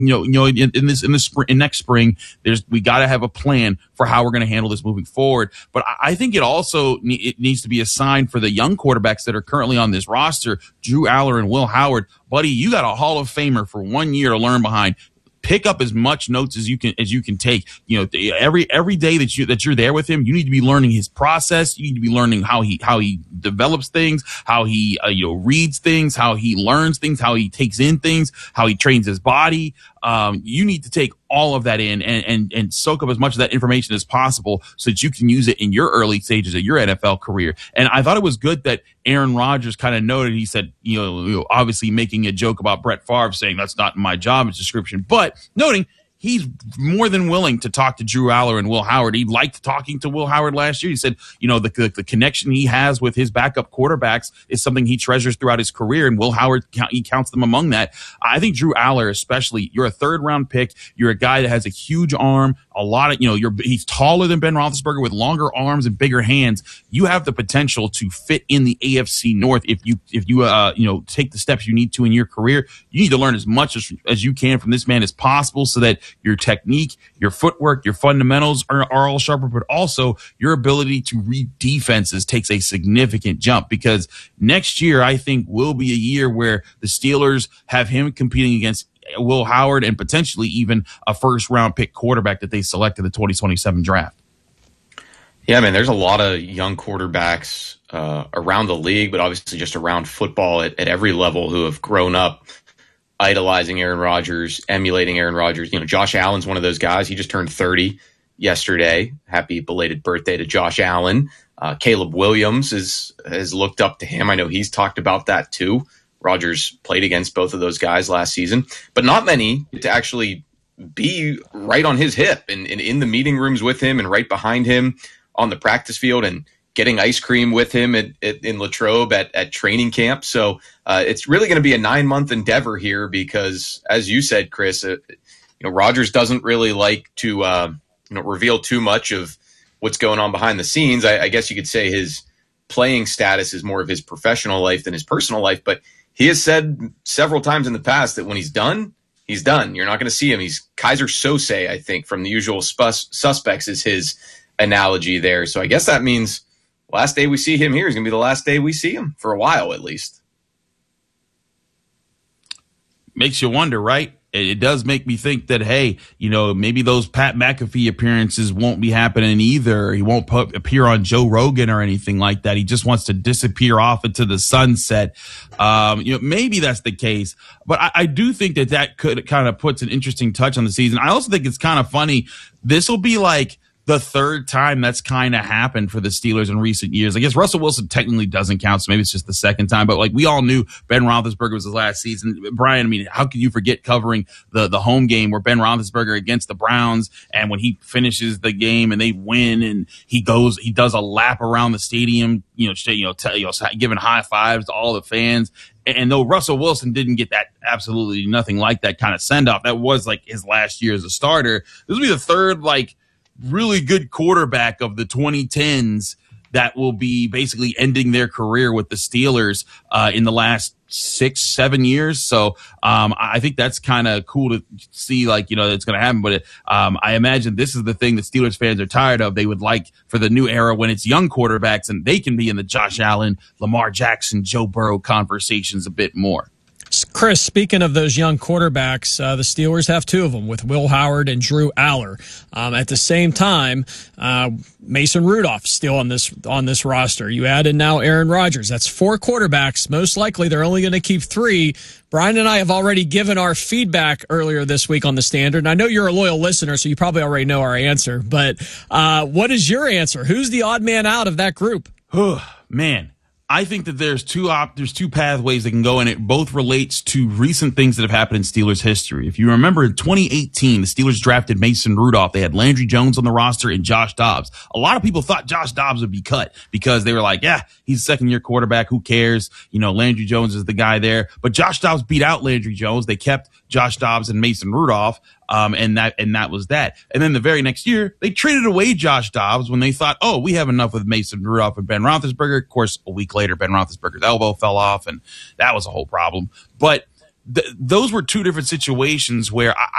in next spring, we got to have a plan for how we're going to handle this moving forward. But I think it needs to be a sign for the young quarterbacks that are currently on this roster, Drew Aller and Will Howard. Buddy, you got a Hall of Famer for 1 year to learn behind. Pick up as much notes as you can take. Every day that you're there with him, you need to be learning his process. You need to be learning how he develops things, how he reads things, how he learns things, how he takes in things, how he trains his body. You need to take all of that in and soak up as much of that information as possible so that you can use it in your early stages of your NFL career. And I thought it was good that Aaron Rodgers kind of noted, he said, obviously making a joke about Brett Favre saying that's not my job description, but noting he's more than willing to talk to Drew Aller and Will Howard. He liked talking to Will Howard last year. He said, the connection he has with his backup quarterbacks is something he treasures throughout his career, and Will Howard, he counts them among that. I think Drew Aller, especially, you're a third-round pick. You're a guy that has a huge arm, a lot of, he's taller than Ben Roethlisberger with longer arms and bigger hands. You have the potential to fit in the AFC North if you take the steps you need to in your career. You need to learn as much as you can from this man as possible so that your technique, your footwork, your fundamentals are all sharper, but also your ability to read defenses takes a significant jump, because next year I think will be a year where the Steelers have him competing against Will Howard and potentially even a first-round pick quarterback that they select in the 2027 draft. Yeah, man, there's a lot of young quarterbacks around the league, but obviously just around football at every level who have grown up idolizing Aaron Rodgers, emulating Aaron Rodgers. Josh Allen's one of those guys. He just turned 30 yesterday. Happy belated birthday to Josh Allen. Caleb Williams has looked up to him. I know he's talked about that too. Rodgers played against both of those guys last season, but not many to actually be right on his hip and in the meeting rooms with him and right behind him on the practice field and getting ice cream with him in Latrobe at training camp. So it's really going to be a 9-month endeavor here because, as you said, Chris, Rodgers doesn't really like to reveal too much of what's going on behind the scenes. I guess you could say his playing status is more of his professional life than his personal life, but he has said several times in the past that when he's done, he's done. You're not going to see him. He's Kaiser Sose, I think, from The Usual Suspects is his analogy there. So I guess that means last day we see him here is going to be the last day we see him for a while, at least. Makes you wonder, right? It does make me think that, hey, maybe those Pat McAfee appearances won't be happening either. He won't appear on Joe Rogan or anything like that. He just wants to disappear off into the sunset. Maybe that's the case. But I do think that could kind of puts an interesting touch on the season. I also think it's kind of funny. This will be like the third time that's kind of happened for the Steelers in recent years. I guess Russell Wilson technically doesn't count, so maybe it's just the second time. But we all knew Ben Roethlisberger was his last season. Brian, how could you forget covering the home game where Ben Roethlisberger against the Browns, and when he finishes the game and they win, and he does a lap around the stadium, giving high fives to all the fans. And though Russell Wilson didn't get that, absolutely nothing like that kind of send off, that was his last year as a starter. This will be the third really good quarterback of the 2010s that will be basically ending their career with the Steelers in the last 6-7 years. So I think that's kind of cool to see, it's going to happen. But I imagine this is the thing that Steelers fans are tired of. They would like for the new era when it's young quarterbacks and they can be in the Josh Allen, Lamar Jackson, Joe Burrow conversations a bit more. Chris, speaking of those young quarterbacks, the Steelers have two of them with Will Howard and Drew Aller. At the same time, Mason Rudolph still on this roster. You add in now Aaron Rodgers. That's 4 quarterbacks. Most likely they're only going to keep 3. Brian and I have already given our feedback earlier this week on the Standard. And I know you're a loyal listener, so you probably already know our answer. But what is your answer? Who's the odd man out of that group? Man. I think that there's two pathways that can go, and it both relates to recent things that have happened in Steelers history. If you remember in 2018, the Steelers drafted Mason Rudolph. They had Landry Jones on the roster and Josh Dobbs. A lot of people thought Josh Dobbs would be cut because they were like, yeah, he's a second-year quarterback. Who cares? Landry Jones is the guy there. But Josh Dobbs beat out Landry Jones. They kept Josh Dobbs and Mason Rudolph. And that was that. And then the very next year, they traded away Josh Dobbs when they thought, oh, we have enough with Mason Rudolph and Ben Roethlisberger. Of course, a week later, Ben Roethlisberger's elbow fell off, and that was a whole problem. But those were two different situations where